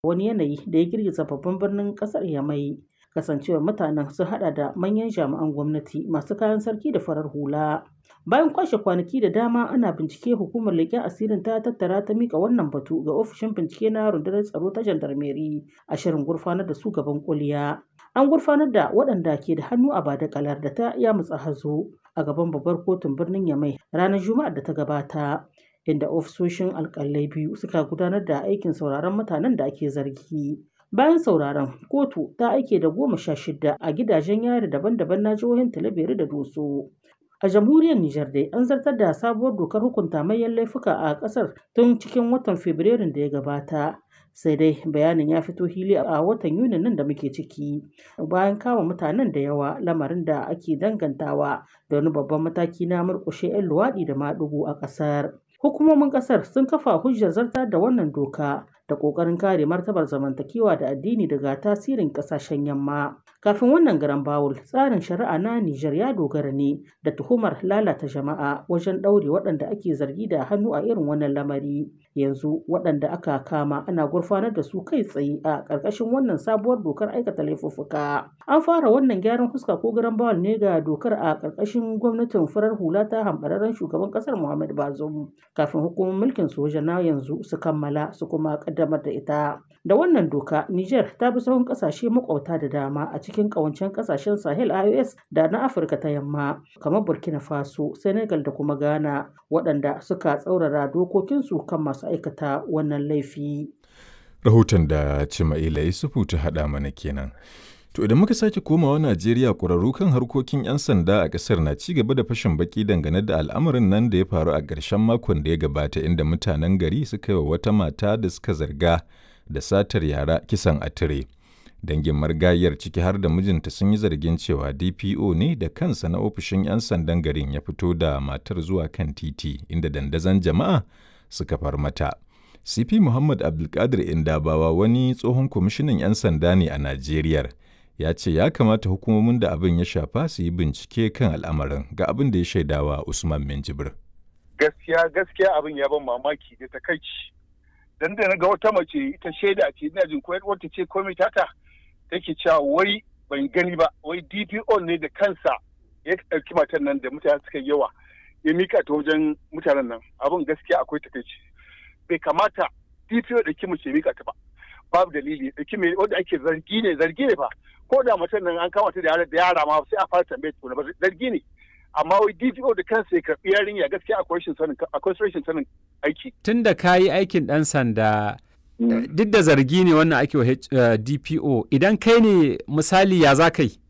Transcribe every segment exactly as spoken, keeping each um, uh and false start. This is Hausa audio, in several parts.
wani yanayi da ya girgiza babban birnin ƙasar Yamai. Kasancewar mutanen sun haɗa da manyan jami'an gwamnati, masu kayan sarki da farar hula. Bayan kwashe kwanaki da dama ana bincike, hukumar leƙen asirin ta tattara ta miƙa wannan batu ga ofishin bincike na rundunar tsaro ta jandarmeri a shirin gurfanar da su gaban kuliya. An gurfanar da waɗanda ke da hannu a badakalar da ta yamutsa hazo a gaban babbar kotun birnin Yamai ranar Juma'ar da ta gabata, inda ofisoshin alƙalai biyu suka gudanar da aikin sauraron mutanen da ake zargi. Bayan sauraron, kotu ta aike da goma sha shida a gidajen yari daban-daban na jihohin Talabiri da Doso. A jamhuriyar Nijar dai an zartar da sabuwar dokar hukunta manyan laifuka a ƙasar tun cikin watan Fabrairun da ya gabata. Sai dai bayanin ya fito hili a watan Yunin nan da muke ciki, bayan kama mutanen da yawa, lamarin da ake dangantawa da wani babban mataki na murƙushe 'yan luwaɗi da maɗigo a ƙasar. Hukumomin ƙasar sun kafa hujjar zartar da wannan doka da ƙoƙarin kare martabar zamantakewa da addini daga tasirin ƙasashen yamma. Kafin wannan garan bawul, tsarin shari'a na Nijar ya dogara ne da tuhumar lalata jama'a wajen ɗaure waɗanda ake zargi da hannu a irin wannan lamari. Yanzu waɗanda aka kama ana gurfanar da su kai tsaye a ƙarƙashin wannan sabuwar dokar aikata laifuffuka. An fara wannan gyaran fuska ko garan bawul ne ga dokar a ƙarƙashin gwamnatin farar hula ta hambararren shugaban ƙasar Muhammad Bazoum, kafin hukumar mulkin soja na yanzu su kammala su kuma ƙaddamar da ita. Da wannan doka, Nijar ta bi sahun ƙasashe makwabta da dama a cikin ƙawancen ƙasashen Sahel I O S da na Afirka ta Yamma, kamar Burkina Faso, Senegal da kuma Ghana, waɗanda suka tsaurara dokokinsu kan masu aikata wannan laifi. Rahoton da Cima'ila Yusufu ta haɗa mana kenan. To idan muka sake komawa Najeriya, ƙwararru kan harkokin 'yan sanda a ƙasar na ci gaba da fashin baki dangane da al'amarin nan da ya faru a ƙarshen makon da ya gabata, inda mutanen gari suka yi wa wata mata da suka zarga da satar yara kisan a tire. Dangin marigayiyar, ciki har da mijinta, sun yi zargin cewa D P O ne da kansa na ofishin 'yan sandan garin ya fito da matar zuwa kan titi, inda dandazon jama'a suka far mata. C P Muhammad Abdulkadir Indabawa, wani tsohon kwamishinan 'yan sanda ne a Najeriya, ya ce ya kamata hukumomin da abin ya shafa su yi bincike kan al'amarin. Ga abin da ya shaidawa Usman Minjibir. Gaskiya gaskiya abin ya ban mamaki da takaici. Dan da na ga wata mace, ita shaida ce, ina jin ko wata ce komai tata take cewa wai ban gani ba, wai D P O ne da kansa ya ɗauki matan nan da mutane suka yawa ya mika ta wajen mutanen nan. Abin gaskiya akwai takaici. Bai kamata D P O da mace ya mika ta ba. Babu dalili, da mai wanda ake zargi ne, zargi ne fa. Ko da matan nan an kama ta da yara ma sai a fara tambaye ta ba, zargi ne. Amma wai D P O da kansa ya karɓi yarinya, gaskiya akwai rashin sanin akwai rashin sanin aiki. Tun da ka yi aikin ɗan sanda, duk da zargi ne wannan ake wa D P O, idan kai ne misali ya za ka yi?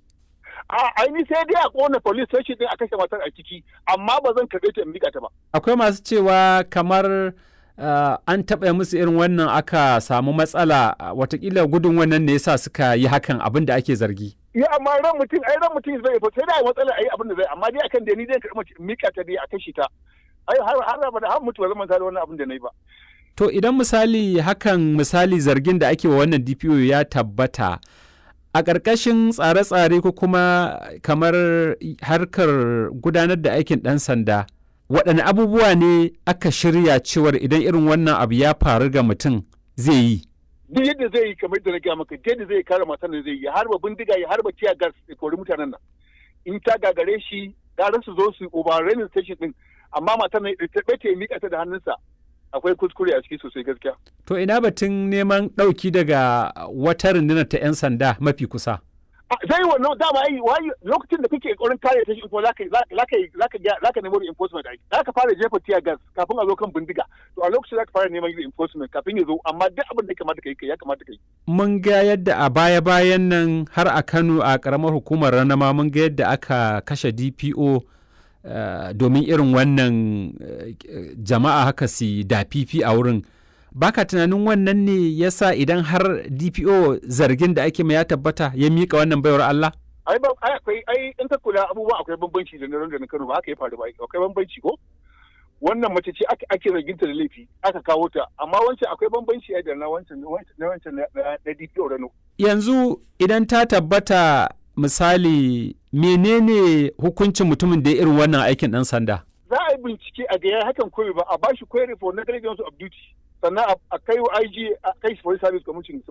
A aini sai dai a ƙona police station ɗin a kashe matar a ciki, amma ba zan karɓe ta in miƙa ta ba. Akwai masu cewa kamar Uh, an taɓa musu irin wannan aka samu matsala, uh, watakila gudun wannan ne yasa suka yi hakan, abin da ake zargi. Ya amma ran mutum ai ran mutum zai fa sai da matsala ai abin da zai, amma dai akan da ni zai karɓi mika ta dai a kashi ta. Ai har har ba da har mutu ba zan da wannan abin da nayi ba. To idan misali hakan misali zargin da ake wa wannan D P O ya tabbata, a ƙarƙashin tsare-tsare ko kuma kamar harkar gudanar da aikin ɗan sanda, waɗanne abubuwa ne aka shirya cewar idan irin wannan abu ya faru ga mutum zai yi? Duk yadda zai yi, kamar da na gaya maka, yadda zai kare matan da zai yi, harba bindiga ya harba tiya gas ya kori mutanen nan. In ta gagare shi, gara su zo su overrunning station din, amma matan nan ta ɓace ya miƙa ta da hannunsa. Akwai kuskure a ciki sosai gaskiya. To ina batun neman ɗauki daga wata rundunar ta 'yan sanda mafi kusa? Zai wannan dama ai wai lokacin da kake kokarin kare ta shi ko zaka zaka zaka zaka nemo reinforcement ai zaka fara jefa tear gas kafin a zo kan bindiga, to a lokacin zaka fara neman reinforcement kafin ya zo, amma duk abin da ya kamata kai ya kamata kai. Mun ga yadda a baya bayan nan har a Kano a karamar hukumar Ranama mun ga yadda aka kashe D P O uh, domin irin wannan uh, jama'a haka si da fifi a wurin. Baka tunanin wannan ne yasa idan har D P O zargin da ake mai ya tabbata ya mika wannan baiwar Allah? Ai ba ai akwai ai in ka kula abubuwan akwai bambanci da na da Kano, ba haka ya faru ba, akwai bambanci ko? Wannan mace ce ake ake zargin ta da laifi aka kawo ta, amma wancan akwai bambanci da na wancan na wancan na D P O Rano. Yanzu idan ta tabbata misali, menene hukuncin mutumin da ya irin wannan aikin ɗan sanda? Za a yi bincike a ga hakan koyi ba, a bashi query for negligence of duty. sannan a kai wa I G a kai shi police service commission